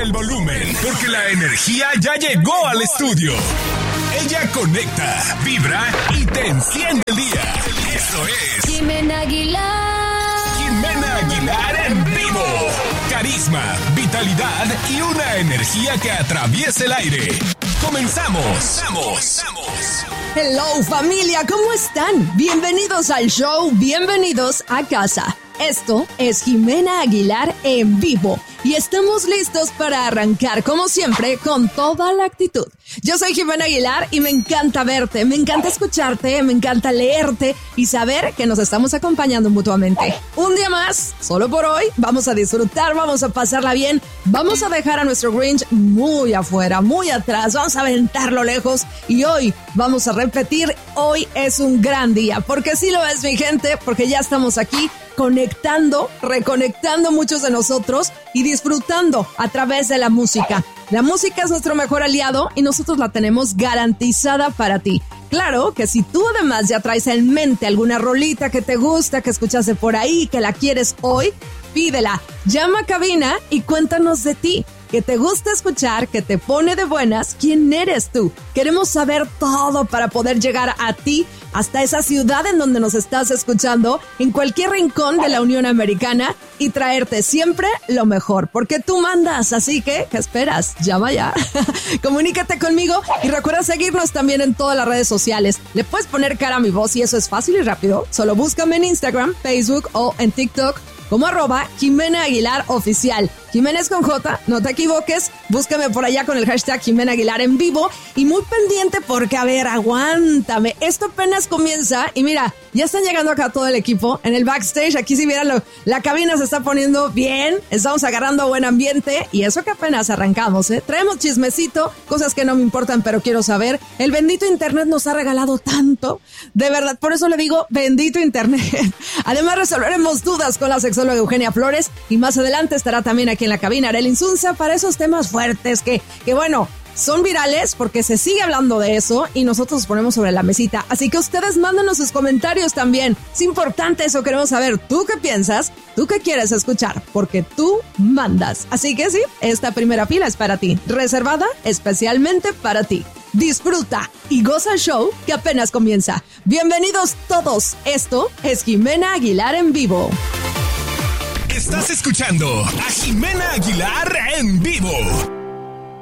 el volumen, porque la energía ya llegó al estudio. Ella conecta, vibra y te enciende el día. Eso es Jimena Aguilar. Jimena Aguilar en vivo. Carisma, vitalidad y una energía que atraviesa el aire. ¡Comenzamos! Hello familia, ¿cómo están? Bienvenidos al show, bienvenidos a casa. Esto es Jimena Aguilar en vivo y estamos listos para arrancar como siempre con toda la actitud. Yo soy Jimena Aguilar y me encanta verte, me encanta escucharte, me encanta leerte y saber que nos estamos acompañando mutuamente. Un día más, solo por hoy, vamos a disfrutar, vamos a pasarla bien, vamos a dejar a nuestro Grinch muy afuera, muy atrás, vamos a aventarlo lejos y hoy vamos a repetir, hoy es un gran día, porque sí lo es mi gente, porque ya estamos aquí conectando, reconectando muchos de nosotros y disfrutando a través de la música. La música es nuestro mejor aliado y nosotros la tenemos garantizada para ti. Claro que si tú además ya traes en mente alguna rolita que te gusta, que escuchaste por ahí, que la quieres hoy, pídela. Llama a cabina y cuéntanos de ti. Que te gusta escuchar, que te pone de buenas, ¿quién eres tú? Queremos saber todo para poder llegar a ti hasta esa ciudad en donde nos estás escuchando, en cualquier rincón de la Unión Americana y traerte siempre lo mejor, porque tú mandas, así que, ¿qué esperas? Llama ya. Comunícate conmigo y recuerda seguirnos también en todas las redes sociales. Le puedes poner cara a mi voz y eso es fácil y rápido. Solo búscame en Instagram, Facebook o en TikTok como @Jimena Aguilar Oficial. Jimena es con J, no te equivoques, búscame por allá con el hashtag Jimena Aguilar en vivo y muy pendiente porque, a ver, aguántame, esto apenas comienza y mira, ya están llegando acá todo el equipo en el backstage, aquí si vieran la cabina se está poniendo bien, estamos agarrando buen ambiente y eso que apenas arrancamos, traemos chismecito, cosas que no me importan pero quiero saber, el bendito internet nos ha regalado tanto, de verdad, por eso le digo bendito internet. Además resolveremos dudas con la sexóloga Eugenia Flores y más adelante estará también aquí en la cabina Arely Insunza para esos temas fuertes que bueno, son virales porque se sigue hablando de eso y nosotros ponemos sobre la mesita. Así que ustedes mándenos sus comentarios también. Es importante eso, queremos saber tú qué piensas, tú qué quieres escuchar, porque tú mandas. Así que sí, esta primera fila es para ti, reservada especialmente para ti. Disfruta y goza el show que apenas comienza. Bienvenidos todos, esto es Jimena Aguilar en vivo. Estás escuchando a Jimena Aguilar en vivo.